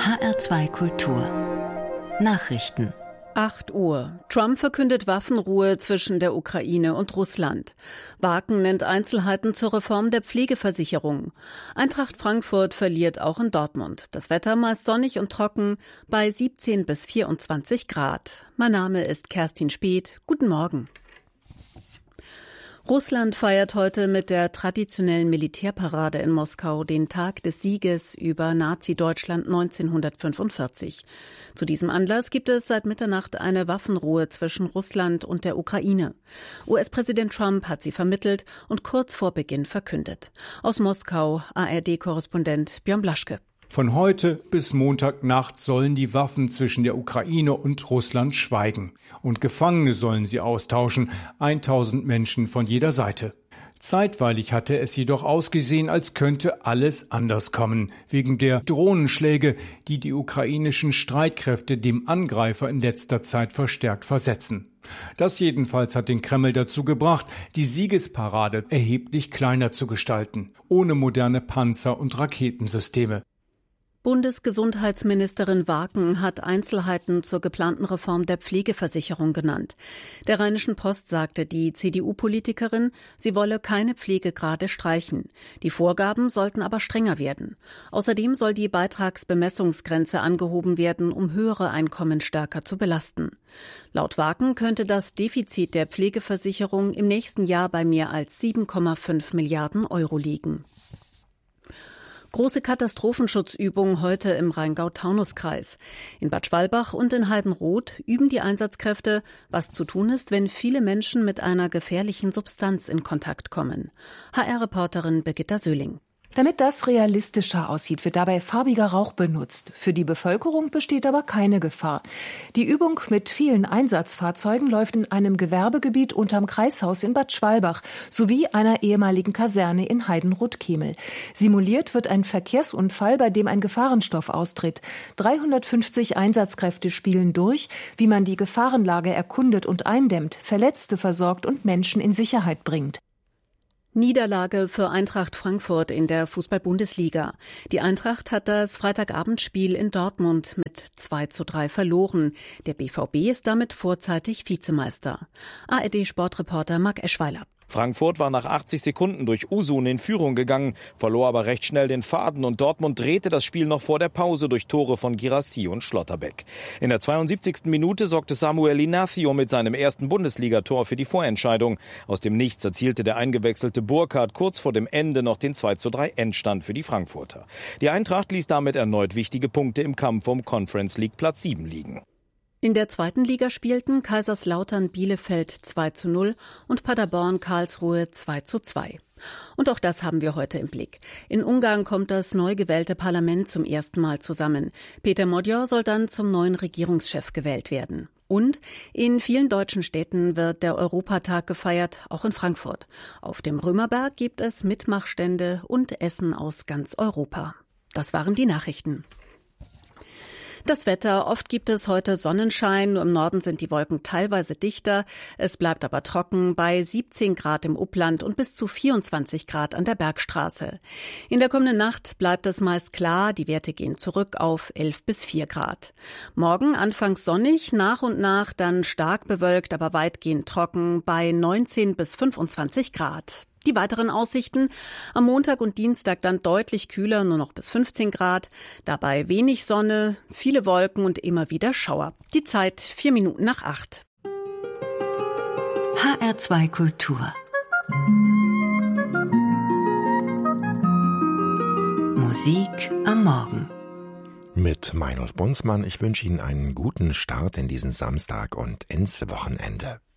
HR2 Kultur Nachrichten 8 Uhr. Trump verkündet Waffenruhe zwischen der Ukraine und Russland. Waken nennt Einzelheiten zur Reform der Pflegeversicherung. Eintracht Frankfurt verliert auch in Dortmund. Das Wetter meist sonnig und trocken bei 17 bis 24 Grad. Mein Name ist Kerstin Speth. Guten Morgen. Russland feiert heute mit der traditionellen Militärparade in Moskau den Tag des Sieges über Nazi-Deutschland 1945. Zu diesem Anlass gibt es seit Mitternacht eine Waffenruhe zwischen Russland und der Ukraine. US-Präsident Trump hat sie vermittelt und kurz vor Beginn verkündet. Aus Moskau, ARD-Korrespondent Björn Blaschke. Von heute bis Montagnacht sollen die Waffen zwischen der Ukraine und Russland schweigen. Und Gefangene sollen sie austauschen, 1000 Menschen von jeder Seite. Zeitweilig hatte es jedoch ausgesehen, als könnte alles anders kommen, wegen der Drohnenschläge, die die ukrainischen Streitkräfte dem Angreifer in letzter Zeit verstärkt versetzen. Das jedenfalls hat den Kreml dazu gebracht, die Siegesparade erheblich kleiner zu gestalten, ohne moderne Panzer und Raketensysteme. Bundesgesundheitsministerin Waken hat Einzelheiten zur geplanten Reform der Pflegeversicherung genannt. Der Rheinischen Post sagte die CDU-Politikerin, sie wolle keine Pflegegrade streichen. Die Vorgaben sollten aber strenger werden. Außerdem soll die Beitragsbemessungsgrenze angehoben werden, um höhere Einkommen stärker zu belasten. Laut Waken könnte das Defizit der Pflegeversicherung im nächsten Jahr bei mehr als 7,5 Milliarden Euro liegen. Große Katastrophenschutzübung heute im Rheingau-Taunus-Kreis. In Bad Schwalbach und in Heidenroth üben die Einsatzkräfte, was zu tun ist, wenn viele Menschen mit einer gefährlichen Substanz in Kontakt kommen. HR-Reporterin Birgitta Söhling. Damit das realistischer aussieht, wird dabei farbiger Rauch benutzt. Für die Bevölkerung besteht aber keine Gefahr. Die Übung mit vielen Einsatzfahrzeugen läuft in einem Gewerbegebiet unterm Kreishaus in Bad Schwalbach sowie einer ehemaligen Kaserne in Heidenroth-Kemel. Simuliert wird ein Verkehrsunfall, bei dem ein Gefahrenstoff austritt. 350 Einsatzkräfte spielen durch, wie man die Gefahrenlage erkundet und eindämmt, Verletzte versorgt und Menschen in Sicherheit bringt. Niederlage für Eintracht Frankfurt in der Fußball-Bundesliga. Die Eintracht hat das Freitagabendspiel in Dortmund mit 2:3 verloren. Der BVB ist damit vorzeitig Vizemeister. ARD-Sportreporter Marc Eschweiler. Frankfurt war nach 80 Sekunden durch Usun in Führung gegangen, verlor aber recht schnell den Faden und Dortmund drehte das Spiel noch vor der Pause durch Tore von Guirassy und Schlotterbeck. In der 72. Minute sorgte Samuel Inacio mit seinem ersten Bundesligator für die Vorentscheidung. Aus dem Nichts erzielte der eingewechselte Burkhardt kurz vor dem Ende noch den 2:3 Endstand für die Frankfurter. Die Eintracht ließ damit erneut wichtige Punkte im Kampf um Conference League Platz 7 liegen. In der zweiten Liga spielten Kaiserslautern Bielefeld 2:0 und Paderborn Karlsruhe 2:2. Und auch das haben wir heute im Blick. In Ungarn kommt das neu gewählte Parlament zum ersten Mal zusammen. Peter Magyar soll dann zum neuen Regierungschef gewählt werden. Und in vielen deutschen Städten wird der Europatag gefeiert, auch in Frankfurt. Auf dem Römerberg gibt es Mitmachstände und Essen aus ganz Europa. Das waren die Nachrichten. Das Wetter, oft gibt es heute Sonnenschein, nur im Norden sind die Wolken teilweise dichter. Es bleibt aber trocken bei 17 Grad im Upland und bis zu 24 Grad an der Bergstraße. In der kommenden Nacht bleibt es meist klar, die Werte gehen zurück auf 11 bis 4 Grad. Morgen anfangs sonnig, nach und nach dann stark bewölkt, aber weitgehend trocken bei 19 bis 25 Grad. Die weiteren Aussichten: am Montag und Dienstag dann deutlich kühler, nur noch bis 15 Grad. Dabei wenig Sonne, viele Wolken und immer wieder Schauer. Die Zeit 4 Minuten nach 8. HR2 Kultur Musik am Morgen. Mit Meinolf Bonsmann, ich wünsche Ihnen einen guten Start in diesen Samstag und ins Wochenende.